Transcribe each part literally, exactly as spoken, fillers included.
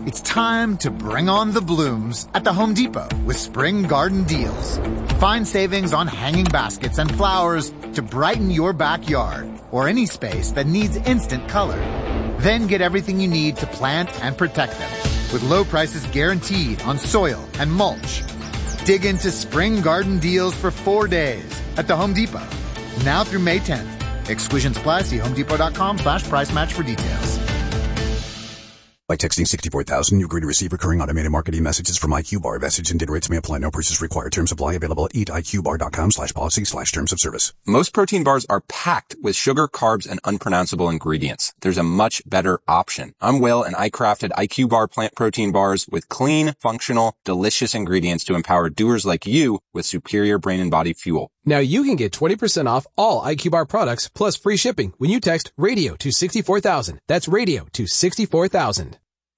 It's time to bring on the blooms at the Home Depot with Spring Garden Deals. Find savings on hanging baskets and flowers to brighten your backyard or any space that needs instant color. Then get everything you need to plant and protect them with low prices guaranteed on soil and mulch. Dig into Spring Garden Deals for four days at the Home Depot. Now through May tenth. Exclusions apply. See homedepot.com slash price match for details. By texting sixty-four thousand, you agree to receive recurring automated marketing messages from iQBar. Message and data rates may apply. No purchase required. Terms apply. Available at eatiqbar.com slash policy slash terms of service. Most protein bars are packed with sugar, carbs, and unpronounceable ingredients. There's a much better option. I'm Will, and I crafted iQBar plant protein bars with clean, functional, delicious ingredients to empower doers like you with superior brain and body fuel. Now you can get twenty percent off all iQBar products plus free shipping when you text radio to sixty-four thousand. That's radio to sixty-four thousand.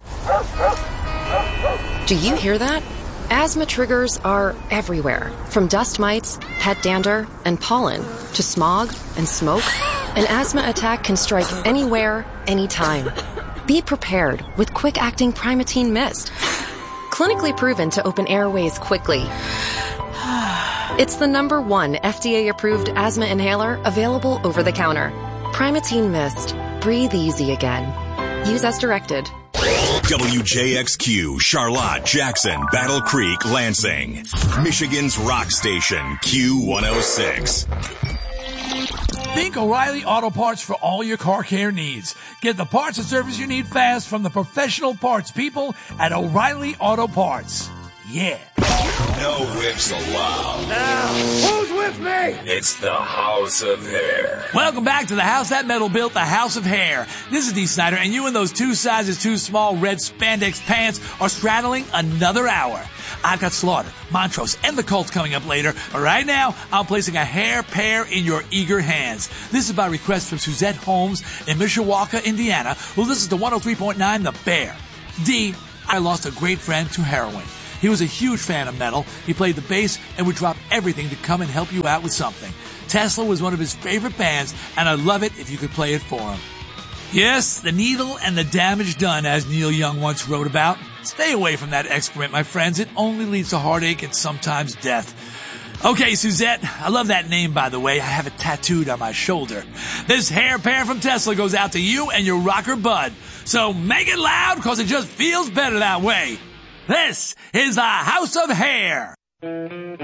Do you hear that? Asthma triggers are everywhere, from dust mites, pet dander, and pollen, to smog and smoke. An asthma attack can strike anywhere, anytime. Be prepared with quick-acting Primatene Mist. Clinically proven to open airways quickly. It's the number one F D A-approved asthma inhaler available over the counter. Primatene Mist. Breathe easy again. Use as directed. W J X Q, Charlotte, Jackson, Battle Creek, Lansing. Michigan's rock station, Q one oh six. Think O'Reilly Auto Parts for all your car care needs. Get the parts and service you need fast from the professional parts people at O'Reilly Auto Parts. Yeah. No whips allowed. Now, who's with me? It's the House of Hair. Welcome back to the house that metal built, the House of Hair. This is Dee Snider, and you in those two sizes too small red spandex pants are straddling another hour. I've got Slaughter, Montrose, and the Colts coming up later. But right now, I'm placing a hair pair in your eager hands. This is by request from Suzette Holmes in Mishawaka, Indiana, who listens to one oh three point nine The Bear. Dee, I lost a great friend to heroin. He was a huge fan of metal. He played the bass and would drop everything to come and help you out with something. Tesla was one of his favorite bands, and I'd love it if you could play it for him. Yes, the needle and the damage done, as Neil Young once wrote about. Stay away from that excrement, my friends. It only leads to heartache and sometimes death. Okay, Suzette, I love that name, by the way. I have it tattooed on my shoulder. This hair pair from Tesla goes out to you and your rocker bud. So make it loud, because it just feels better that way. This is the House of Hair.